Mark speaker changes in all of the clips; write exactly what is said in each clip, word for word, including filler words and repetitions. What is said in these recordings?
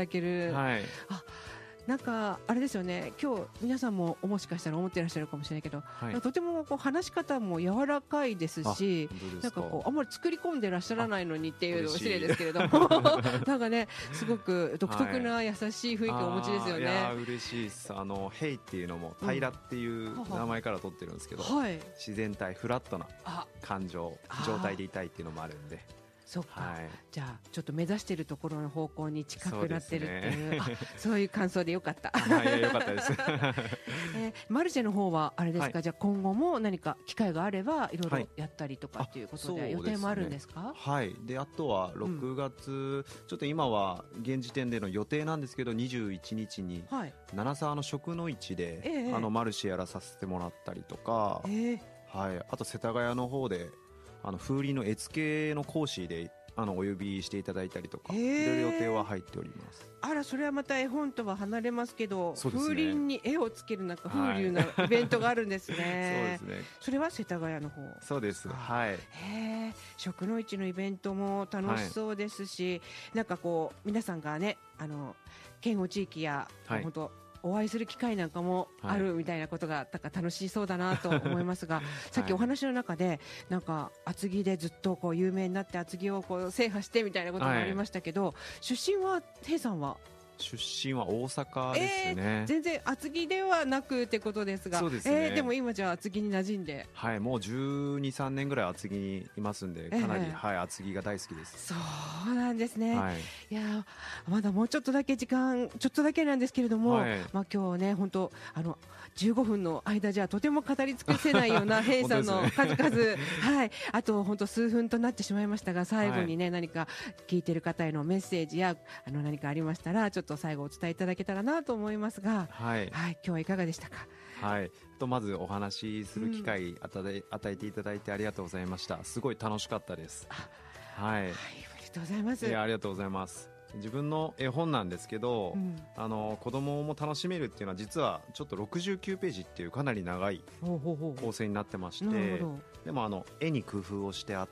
Speaker 1: だける、
Speaker 2: はい、
Speaker 1: あなんかあれですよね、今日皆さんももしかしたら思ってらっしゃるかもしれないけど、はい、とてもこう話し方も柔らかいですし、なんかこうあんまり作り込んでらっしゃらないのにっていうのは失礼ですけれどもなんかねすごく独特な優しい雰囲気をお持ちですよね。
Speaker 2: はい、いや嬉しいです。あのヘイっていうのも平っていう名前から取ってるんですけど、うんはい、自然体フラットな感情状態でいたいっていうのもあるんで、
Speaker 1: そっか、はい、じゃあちょっと目指しているところの方向に近くなってるっていう、そう、ね、そういう感想でよかった。
Speaker 2: はい、よかったです、
Speaker 1: えー、マルシェの方はあれですか、はい、じゃあ今後も何か機会があればいろいろやったりとかっていうことで予定もあるんですか？
Speaker 2: はい、であとはろくがつ、うん、ちょっと今は現時点での予定なんですけどにじゅういちにちに七沢の食の市で、えー、あのマルシェやらさせてもらったりとか、えーはい、あと世田谷の方であの風鈴の絵付けの講師であのお呼びしていただいたりとか、いろいろ予定は入っております。
Speaker 1: あら、それはまた絵本とは離れますけど、風鈴に絵をつけるなんか風流なイベントがあるんですね。そうですね。それは世田谷の方。
Speaker 2: そうです。はい。
Speaker 1: へえ、食の市のイベントも楽しそうですし、はい、なんかこう皆さんがね、あの県央地域や、はい、本当お会いする機会なんかもあるみたいなことが、はい、なんか楽しそうだなと思いますがさっきお話の中でなんか厚木でずっとこう有名になって厚木をこう制覇してみたいなことがありましたけど、はい、出身はヘイさんは
Speaker 2: 出身は大阪ですね、
Speaker 1: えー、全然厚木ではなくってことですが、そうですね、えー、でも今じゃあ厚木に馴染んで、
Speaker 2: はい、もうじゅうに、さんねんぐらい厚木にいますんでかなり、えーはい、厚木が大好きです。
Speaker 1: そうなんですね、はい、いやまだもうちょっとだけ時間ちょっとだけなんですけれども、はい、まあ、今日ね本当あのじゅうごふんの間じゃとても語り尽くせないようなヘイさんの数々、ねはい、あと本当数分となってしまいましたが最後にね、はい、何か聞いている方へのメッセージやあの何かありましたらちょっと最後お伝えいただけたらなと思いますが、はいはい、今日はいかがでしたか？
Speaker 2: はい、とまずお話しする機会与え、与えていただいてありがとうございました。すごい楽しかったです。はい、はい、あ
Speaker 1: りがとうございます。
Speaker 2: いやありがとうございます。自分の絵本なんですけど、うん、あの子供も楽しめるっていうのは実はちょっとろくじゅうきゅうページっていうかなり長い構成になってまして、でもあの絵に工夫をしてあって、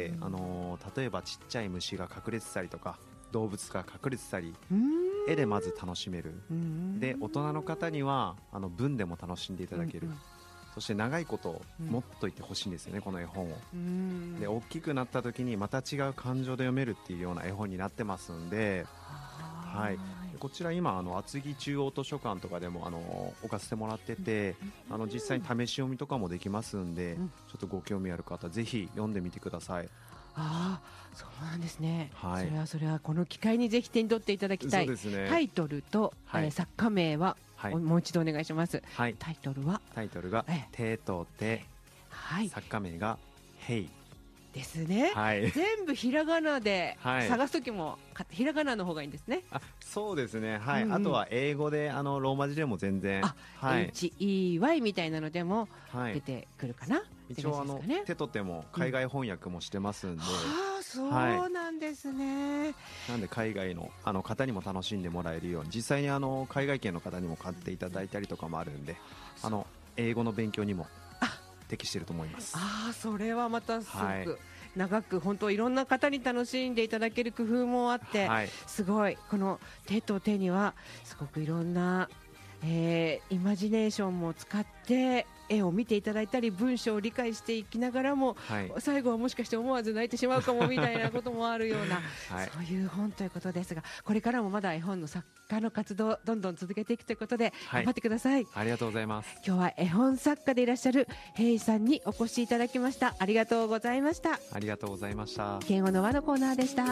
Speaker 2: うん、あの例えばちっちゃい虫が隠れてたりとか動物が隠れてたり、絵でまず楽しめる。で大人の方にはあの文でも楽しんでいただける、うんうん、そして長いこと持っといてほしいんですよね、うん、この絵本を。で大きくなった時にまた違う感情で読めるっていうような絵本になってますんで、はい、こちら今あの厚木中央図書館とかでもあの置かせてもらってて、あの実際に試し読みとかもできますんで、ちょっとご興味ある方ぜひ読んでみてください。
Speaker 1: ああ、そうなんですね、はい、それはそれはこの機会にぜひ手に取っていただきたい。そうですね、タイトルと、はい、えー、作家名は、はい、もう一度お願いします。はい、タイトルは
Speaker 2: タイトルが手と手、はい、作家名がヘイ
Speaker 1: ですね、はい、全部ひらがなで探すときも、はい、ひらがなの方がいいんですね。
Speaker 2: あ、そうですね、はい、うんうん、あとは英語であのローマ字でも全然、
Speaker 1: はい、エイチイーワイ みたいなのでも出てくるかな、はい、
Speaker 2: 一応あの、ね、手と手も海外翻訳もしてますんで、うん、
Speaker 1: あ、そうなんですね、はい、
Speaker 2: なんで海外 の, あの方にも楽しんでもらえるように実際にあの海外圏の方にも買っていただいたりとかもあるんで、あの英語の勉強にも適していると思います。
Speaker 1: ああ、それはまたすごく、はい、長く本当いろんな方に楽しんでいただける工夫もあって、はい、すごいこの手と手にはすごくいろんな、えー、イマジネーションも使って絵を見ていただいたり文章を理解していきながらも、はい、最後はもしかして思わず泣いてしまうかもみたいなこともあるような、はい、そういう本ということですが、これからもまだ絵本の作家の活動どんどん続けていくということで、はい、頑張ってください。
Speaker 2: ありがとうございます。
Speaker 1: 今日は絵本作家でいらっしゃるヘイさんにお越しいただきました。ありがとうございました。
Speaker 2: ありがとうございました。
Speaker 1: 県央の輪のコーナーでした。